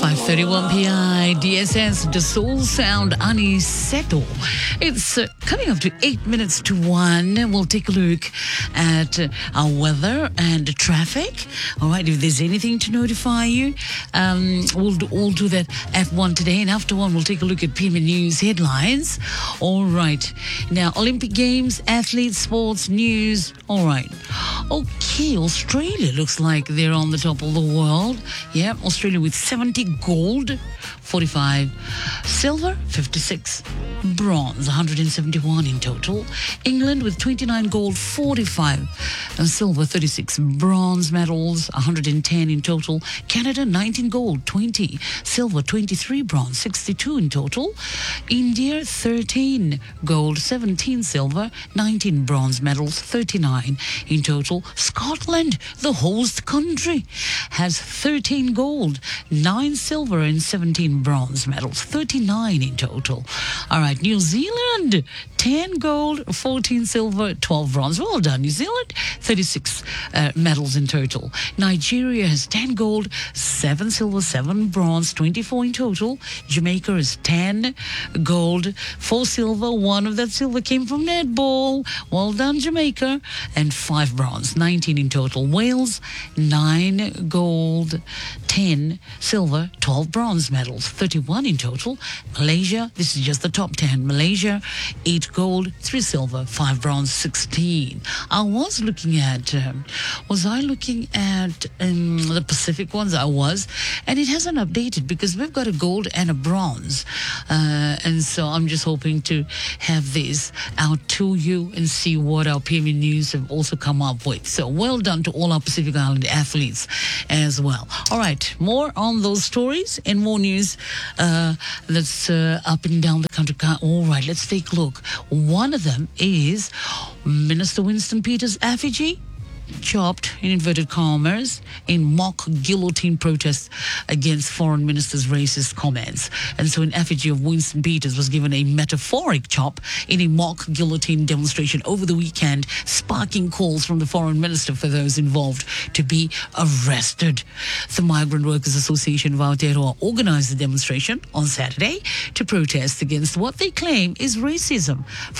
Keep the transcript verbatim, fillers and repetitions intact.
five thirty-one P I, D S S, the Soul Sound Aniceto. It's uh, coming up to eight minutes to one. We'll take a look at uh, our weather and traffic. All right, if there's anything to notify you, um, we'll, do, we'll do that at one today. And after one, we'll take a look at P M News headlines. All right. Now, Olympic Games, athletes, sports, news. All right. Okay, Australia looks like they're on the top of the world. Yeah, Australia with seventy gold, forty-five silver, fifty-six bronze, one hundred seventy-one in total. England with twenty-nine gold, forty-five and silver, thirty-six bronze medals, one hundred ten in total. Canada, nineteen gold, twenty silver, twenty-three bronze, sixty-two in total. India, thirteen gold, seventeen silver, nineteen bronze medals, thirty-nine in total. Scotland, the host country, has thirteen gold, nine silver and seventeen bronze medals, thirty-nine in total. All right, New Zealand, ten gold, fourteen silver, twelve bronze. Well done, New Zealand, thirty-six uh, medals in total. Nigeria has ten gold, seven silver, seven bronze, twenty-four in total. Jamaica is ten gold, four silver, one of that silver came from netball. Well done, Jamaica, and five bronze, nineteen in total. Wales, nine gold, ten silver, twelve bronze medals, thirty-one in total. Malaysia, this is just the top ten. Malaysia, eight gold, three silver, five bronze, sixteen. I was looking at, um, was I looking at um, the Pacific ones? I was, and it hasn't updated because we've got a gold and a bronze. Uh, and so I'm just hoping to have this out to you and see what our P M News have also come up with. So well done to all our Pacific Island athletes as well. All right, more on those stories and more news uh, that's uh, up and down the country. All right, let's take a look. One of them is Minister Winston Peters' effigy chopped, in inverted commas, in mock guillotine protest against foreign minister's racist comments. And so an effigy of Winston Peters was given a metaphoric chop in a mock guillotine demonstration over the weekend, sparking calls from the foreign minister for those involved to be arrested. The Migrant Workers Association of Aotearoa organized the demonstration on Saturday to protest against what they claim is racism